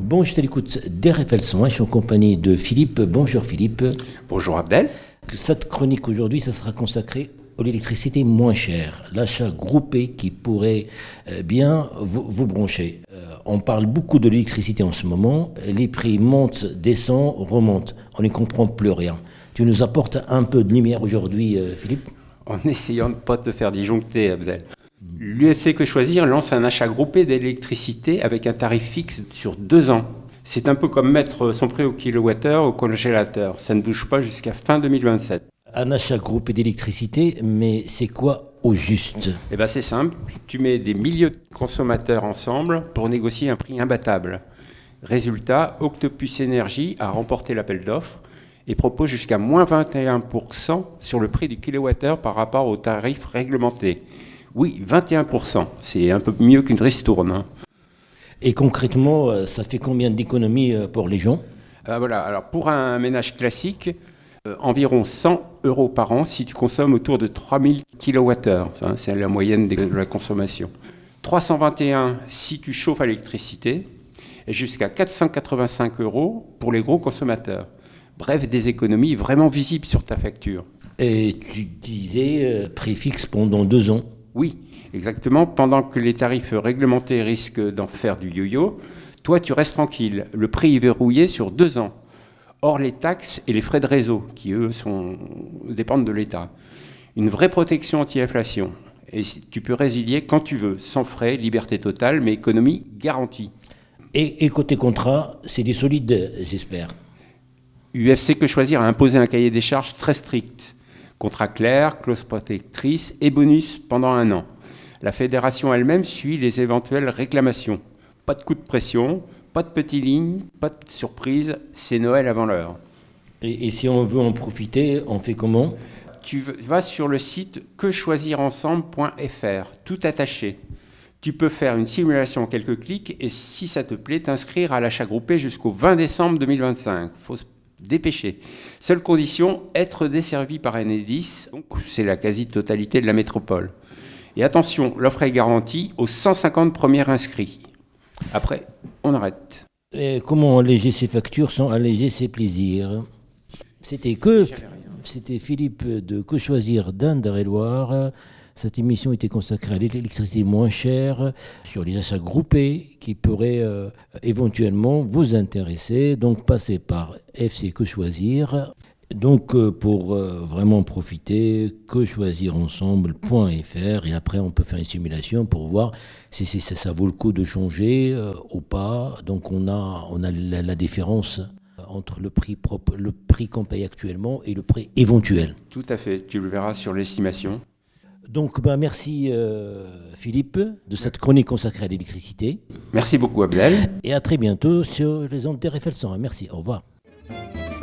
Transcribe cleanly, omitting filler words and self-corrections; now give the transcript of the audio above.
Bon, je t'écoute d'RFL 101, je suis en compagnie de Philippe. Bonjour Philippe. Bonjour Abdel. Cette chronique aujourd'hui, ça sera consacré à l'électricité moins chère, l'achat groupé qui pourrait bien vous brancher. On parle beaucoup de l'électricité en ce moment, les prix montent, descendent, remontent, on n'y comprend plus rien. Tu nous apportes un peu de lumière aujourd'hui, Philippe ? En essayant de ne pas te faire disjoncter, Abdel. L'UFC Que Choisir lance un achat groupé d'électricité avec un tarif fixe sur 2 ans. C'est un peu comme mettre son prix au kilowattheure au congélateur. Ça ne bouge pas jusqu'à fin 2027. Un achat groupé d'électricité, mais c'est quoi au juste ? Eh bien c'est simple, tu mets des milliers de consommateurs ensemble pour négocier un prix imbattable. Résultat, Octopus Énergie a remporté l'appel d'offres et propose jusqu'à moins 21% sur le prix du kilowattheure par rapport au tarif réglementé. Oui, 21%, c'est un peu mieux qu'une ristourne. Hein. Et concrètement, ça fait combien d'économies pour les gens ? Voilà. Alors pour un ménage classique, environ 100 € par an si tu consommes autour de 3000 kWh. Enfin, c'est la moyenne de la consommation. 321 si tu chauffes à l'électricité et jusqu'à 485 € pour les gros consommateurs. Bref, des économies vraiment visibles sur ta facture. Et tu disais prix fixe pendant 2 ans ? Oui, exactement. Pendant que les tarifs réglementés risquent d'en faire du yo-yo, toi tu restes tranquille. Le prix est verrouillé sur 2 ans. Hors les taxes et les frais de réseau, qui eux dépendent de l'État. Une vraie protection anti-inflation. Et tu peux résilier quand tu veux, sans frais, liberté totale, mais économie garantie. Et côté contrat, c'est des solides, j'espère. UFC Que Choisir a imposé un cahier des charges très strict. Contrat clair, clause protectrice et bonus pendant 1 an. La fédération elle-même suit les éventuelles réclamations. Pas de coup de pression, pas de petites lignes, pas de surprise, c'est Noël avant l'heure. Et si on veut en profiter, on fait comment ? Tu vas sur le site quechoisirensemble.fr, tout attaché. Tu peux faire une simulation en quelques clics et si ça te plaît, t'inscrire à l'achat groupé jusqu'au 20 décembre 2025. Faut se dépêcher. Seule condition, être desservi par Enedis, donc c'est la quasi-totalité de la métropole. Et attention, l'offre est garantie aux 150 premiers inscrits. Après, on arrête. Et comment alléger ses factures sans alléger ses plaisirs ? C'était Philippe de Que Choisir d'Indre-et-Loire. Cette émission était consacrée à l'électricité moins chère, sur les achats groupés qui pourraient éventuellement vous intéresser. Donc passez par FC Que Choisir. Donc pour vraiment profiter, quechoisirensemble.fr et après on peut faire une simulation pour voir si ça vaut le coup de changer ou pas. Donc on a la différence entre le prix propre, le prix qu'on paye actuellement et le prix éventuel. Tout à fait, tu le verras sur l'estimation. Donc merci Philippe de cette chronique consacrée à l'électricité. Merci beaucoup Abdel. Et à très bientôt sur les ondes d'RFL 101. Merci, au revoir.